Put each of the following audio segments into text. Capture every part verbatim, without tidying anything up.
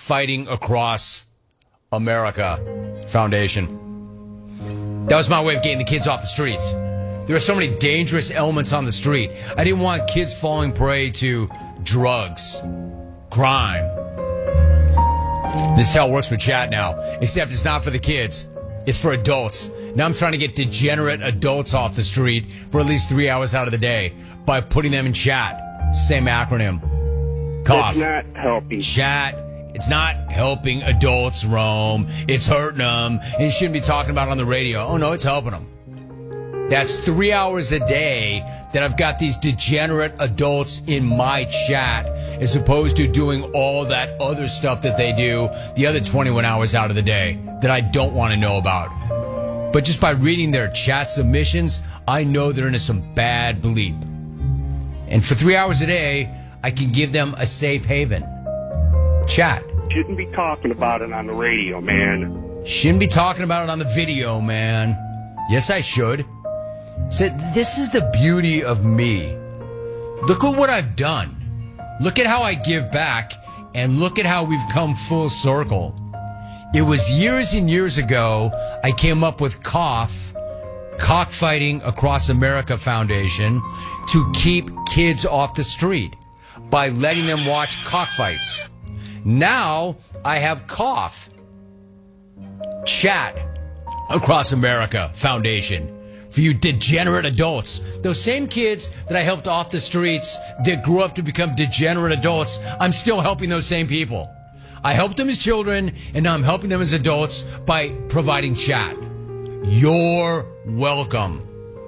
Cockfighting Across America Foundation. That was my way of getting the kids off the streets. There are so many dangerous elements on the street. I didn't want kids falling prey to drugs, crime. This is how it works with chat now, except it's not for the kids. It's for adults. Now I'm trying to get degenerate adults off the street for at least three hours out of the day by putting them in chat. Same acronym. Cough. It's not helping. Chat. It's not helping adults, Rome. It's hurting them. And you shouldn't be talking about it on the radio. Oh, no, it's helping them. That's three hours a day that I've got these degenerate adults in my chat as opposed to doing all that other stuff that they do the other twenty-one hours out of the day that I don't want to know about. But just by reading their chat submissions, I know they're into some bad bleep. And for three hours a day, I can give them a safe haven. Chat. Shouldn't be talking about it on the radio, man. Shouldn't be talking about it on the video, man. Yes, I should. So this is the beauty of me. Look at what I've done. Look at how I give back, and look at how we've come full circle. It was years and years ago I came up with Cough, Cockfighting Across America Foundation, to keep kids off the street by letting them watch cockfights. Now I have Cough, Chat Across America Foundation. For you degenerate adults. Those same kids that I helped off the streets that grew up to become degenerate adults, I'm still helping those same people. I helped them as children, and now I'm helping them as adults by providing chat. You're welcome.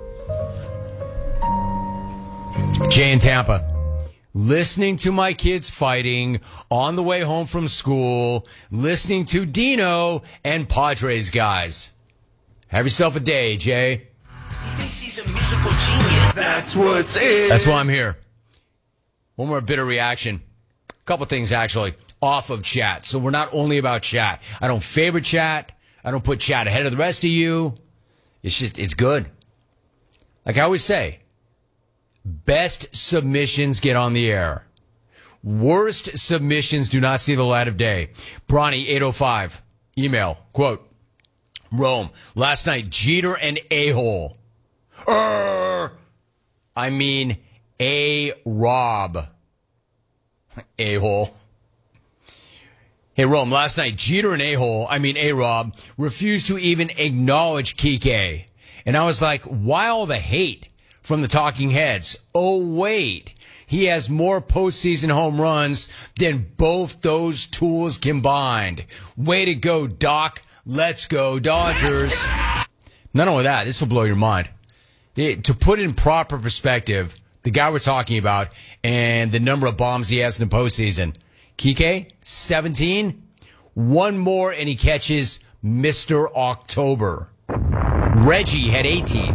Jay in Tampa. Listening to my kids fighting on the way home from school, listening to Dino and Padres guys. Have yourself a day, Jay. He's a musical genius. That's what's in. That's why I'm here. One more bit of reaction. A couple things, actually, off of chat. So we're not only about chat. I don't favorite chat. I don't put chat ahead of the rest of you. It's just, it's good. Like I always say, best submissions get on the air. Worst submissions do not see the light of day. Bronny eight oh five. Email, quote, Rome, last night, Jeter and A-hole. Er, I mean, A-Rob. A-hole. Hey, Rome, last night, Jeter and A-hole, I mean A-Rob, refused to even acknowledge Kike. And I was like, why all the hate from the talking heads? Oh, wait. He has more postseason home runs than both those tools combined. Way to go, Doc. Let's go, Dodgers. Not only that, this will blow your mind. It, to put in proper perspective, the guy we're talking about and the number of bombs he has in the postseason. Kike, seventeen. One more and he catches Mister October. Reggie had eighteen.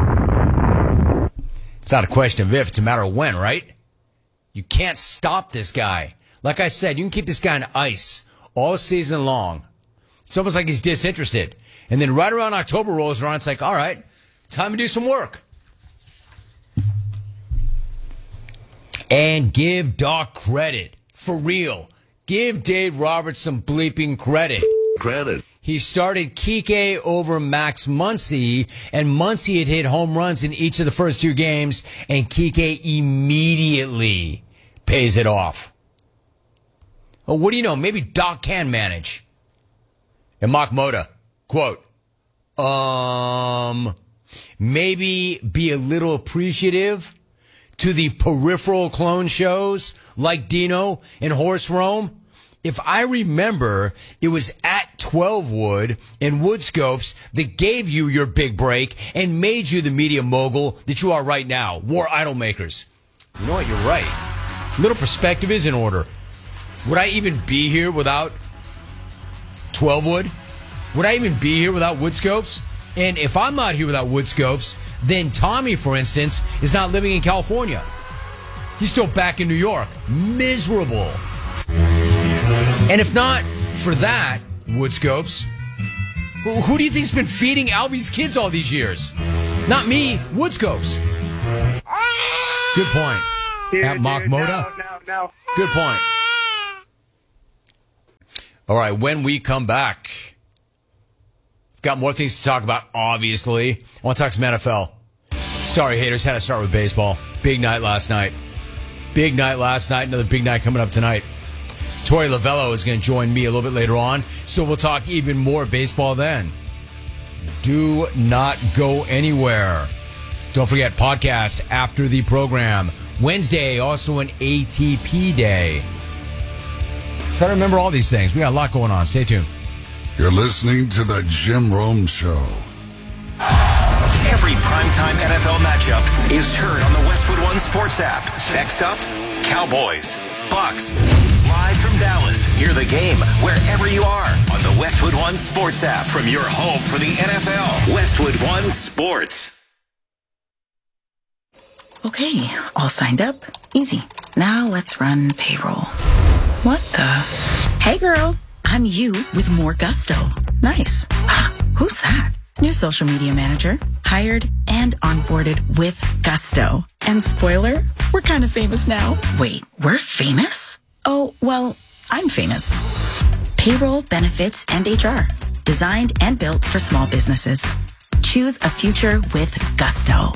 It's not a question of if, it's a matter of when, right? You can't stop this guy. Like I said, you can keep this guy on ice all season long. It's almost like he's disinterested. And then right around October rolls around, it's like, all right, time to do some work. And give Doc credit. For real. Give Dave Roberts some bleeping credit. Credit. He started Kike over Max Muncy, and Muncy had hit home runs in each of the first two games, and Kike immediately pays it off. Well, what do you know? Maybe Doc can manage. And Mark Moda, quote, um, maybe be a little appreciative to the peripheral clone shows like Dino and Horse Rome. If I remember, it was at twelve Wood and Woodscopes that gave you your big break and made you the media mogul that you are right now. War idol makers. You know what? You're right. Little perspective is in order. Would I even be here without twelve Wood? Would I even be here without Woodscopes? And if I'm not here without Woodscopes, then Tommy, for instance, is not living in California. He's still back in New York. Miserable. And if not for that, Woodscopes, who, who do you think's been feeding Albie's kids all these years? Not me, Woodscopes. Good point. Dude, At Mock dude, Moda? No, no, no. Good point. All right, when we come back, we've got more things to talk about, obviously. I want to talk some N F L. Sorry, haters, had to start with baseball. Big night last night. Big night last night. Another big night coming up tonight. Torey Lavello is going to join me a little bit later on, so we'll talk even more baseball then. Do not go anywhere. Don't forget, podcast after the program. Wednesday, also an A T P day. Try to remember all these things. We got a lot going on. Stay tuned. You're listening to the Jim Rome Show. Every primetime N F L matchup is heard on the Westwood One Sports app. Next up, Cowboys, Bucks. Live from Dallas, hear the game wherever you are on the Westwood One Sports app from your home for the N F L. Westwood One Sports. Okay, all signed up. Easy. Now let's run payroll. What the? Hey girl, I'm you with more gusto. Nice. Who's that? New social media manager, hired and onboarded with gusto. And spoiler, we're kind of famous now. Wait, we're famous? Oh, well, I'm famous. Payroll, benefits, and H R. Designed and built for small businesses. Choose a future with gusto.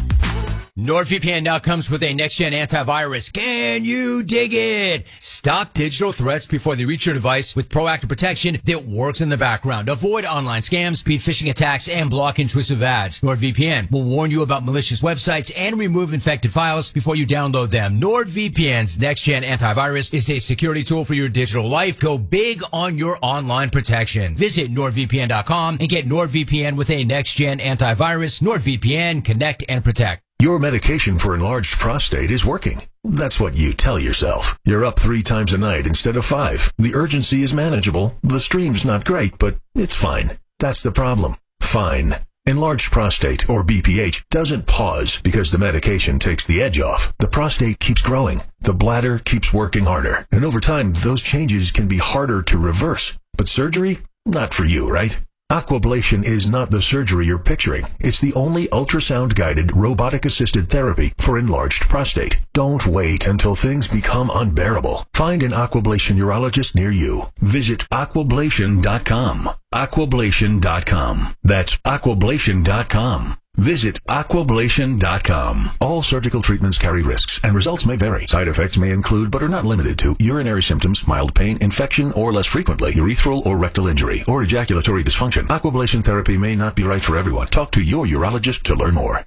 NordVPN now comes with a next-gen antivirus. Can you dig it? Stop digital threats before they reach your device with proactive protection that works in the background. Avoid online scams, speed phishing attacks, and block intrusive ads. NordVPN will warn you about malicious websites and remove infected files before you download them. NordVPN's next-gen antivirus is a security tool for your digital life. Go big on your online protection. Visit NordVPN dot com and get NordVPN with a next-gen antivirus. NordVPN, connect and protect. Your medication for enlarged prostate is working. That's what you tell yourself. You're up three times a night instead of five. The urgency is manageable. The stream's not great, but it's fine. That's the problem. Fine. Enlarged prostate, or B P H, doesn't pause because the medication takes the edge off. The prostate keeps growing. The bladder keeps working harder. And over time, those changes can be harder to reverse. But surgery? Not for you, right? Aquablation is not the surgery you're picturing. It's the only ultrasound-guided, robotic-assisted therapy for enlarged prostate. Don't wait until things become unbearable. Find an Aquablation urologist near you. Visit aquablation dot com. aquablation dot com. That's aquablation dot com. Visit aquablation dot com. All surgical treatments carry risks, and results may vary. Side effects may include, but are not limited to, urinary symptoms, mild pain, infection, or less frequently, urethral or rectal injury, or ejaculatory dysfunction. Aquablation therapy may not be right for everyone. Talk to your urologist to learn more.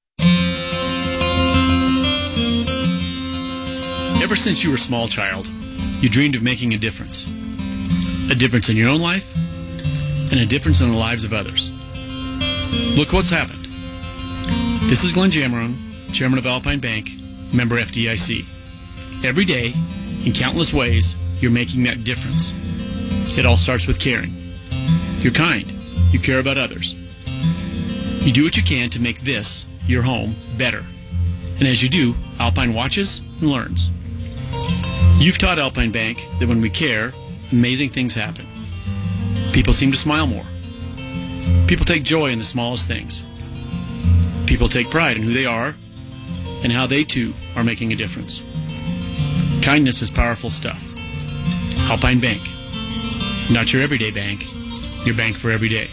Ever since you were a small child, you dreamed of making a difference. A difference in your own life, and a difference in the lives of others. Look what's happened. This is Glenn Jameron, Chairman of Alpine Bank, member F D I C. Every day, in countless ways, you're making that difference. It all starts with caring. You're kind. You care about others. You do what you can to make this, your home, better. And as you do, Alpine watches and learns. You've taught Alpine Bank that when we care, amazing things happen. People seem to smile more. People take joy in the smallest things. People take pride in who they are and how they, too, are making a difference. Kindness is powerful stuff. Alpine Bank. Not your everyday bank, your bank for every day.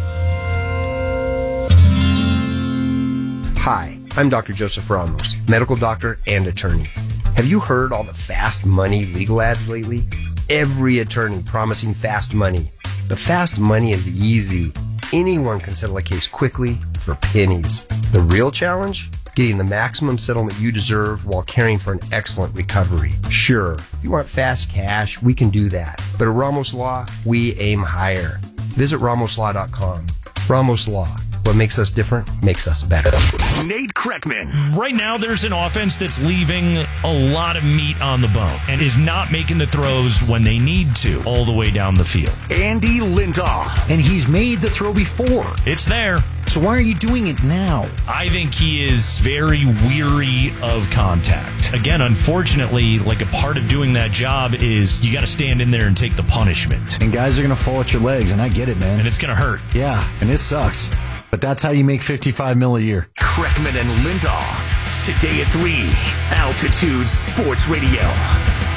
Hi, I'm Doctor Joseph Ramos, medical doctor and attorney. Have you heard all the fast money legal ads lately? Every attorney promising fast money. But fast money is easy. Anyone can settle a case quickly for pennies. The real challenge? Getting the maximum settlement you deserve while caring for an excellent recovery. Sure, if you want fast cash, we can do that. But at Ramos Law, we aim higher. Visit ramos law dot com. Ramos Law. What makes us different makes us better. Nate Kreckman. Right now, there's an offense that's leaving a lot of meat on the bone and is not making the throws when they need to all the way down the field. Andy Lindahl. And he's made the throw before. It's there. So why are you doing it now? I think he is very weary of contact. Again, unfortunately, like a part of doing that job is you got to stand in there and take the punishment. And guys are going to fall at your legs, and I get it, man. And it's going to hurt. Yeah, and it sucks. But that's how you make fifty-five mil a year. Kreckman and Lindahl. Today at three. Altitude Sports Radio.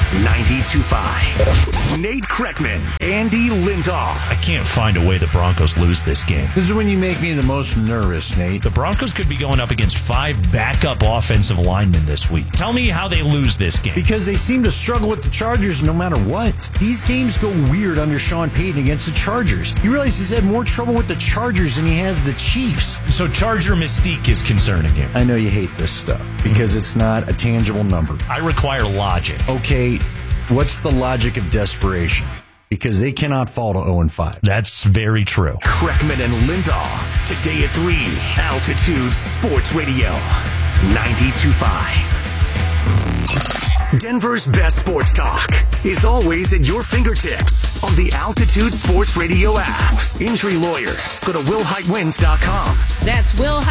ninety-two point five. Nate Kreckman, Andy Lindahl. I can't find a way the Broncos lose this game. This is when you make me the most nervous, Nate. The Broncos could be going up against five backup offensive linemen this week. Tell me how they lose this game. Because they seem to struggle with the Chargers no matter what. These games go weird under Sean Payton against the Chargers. You realize he's had more trouble with the Chargers than he has the Chiefs. So Charger mystique is concerning him. I know you hate this stuff because it's not a tangible number. I require logic. Okay, what's the logic of desperation? Because they cannot fall to oh and five. That's very true. Kreckman and Lindahl. Today at three. Altitude Sports Radio. ninety-two point five. Denver's best sports talk is always at your fingertips on the Altitude Sports Radio app. Injury lawyers. Go to will height wins dot com. That's Will